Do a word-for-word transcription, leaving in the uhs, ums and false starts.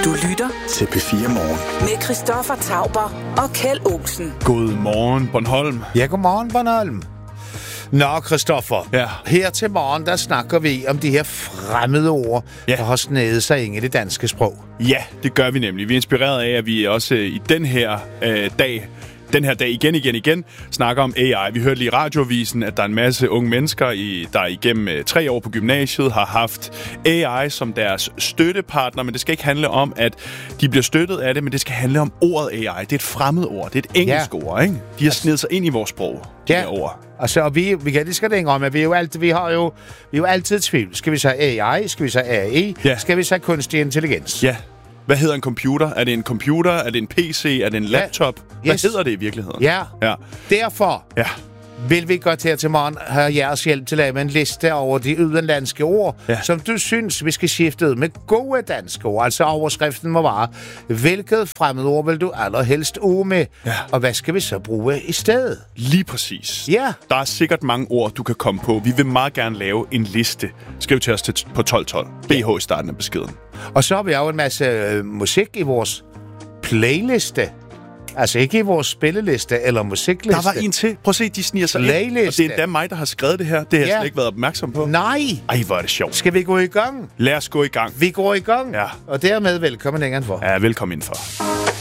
Du lytter til P fire Morgen med Christoffer Tauber og Kjeld Olsen. God morgen, Bornholm. Ja, godmorgen, Bornholm. Nå, Christoffer. Ja. Her til morgen, der snakker vi om de her fremmede ord, ja. der har snedet sig ind i det danske sprog. Ja, det gør vi nemlig. Vi er inspireret af, at vi også i den her øh, dag... Den her dag igen, igen, igen snakker om A I. Vi hørte lige i radiovisen, at der er en masse unge mennesker, i, der igennem øh, tre år på gymnasiet har haft A I som deres støttepartner. Men det skal ikke handle om, at de bliver støttet af det, men det skal handle om ordet A I. Det er et fremmed ord. Det er et engelsk ja. ord, ikke? De har snedet sig ind i vores sprog, de ja. her ord. Altså, og vi, vi kan lige skal det om, at vi er jo altid, vi har jo, vi er jo altid i tvivl. Skal vi sige A I? Skal vi sige A I? Ja. Skal vi sige kunstig intelligens? Ja. Hvad hedder en computer? Er det en computer? Er det en P C? Er det en laptop? Hvad yes. hedder det i virkeligheden? Ja. ja. Derfor ja. vil vi godt her til morgen have jeres hjælp til at lave en liste over de udenlandske ord, ja. som du synes, vi skal skifte ud med gode danske ord. Altså overskriften må være, hvilket fremmedord vil du allerhelst uge med? Ja. Og hvad skal vi så bruge i stedet? Lige præcis. Ja. Der er sikkert mange ord, du kan komme på. Vi vil meget gerne lave en liste. Skriv til os til på tolv tolv. B H i starten af beskeden. Og så har vi jo en masse øh, musik i vores playliste. Altså ikke i vores spilleliste eller musikliste. Der var en til. Prøv at se, de sniger sig ind. Og det er endda mig, der har skrevet det her. Det har jeg ja. slet ikke været opmærksom på. Nej. Ej, hvor er det sjovt. Skal vi gå i gang? Lad os gå i gang. Vi går i gang. Ja. Og dermed velkommen indenfor. Ja, velkommen indenfor.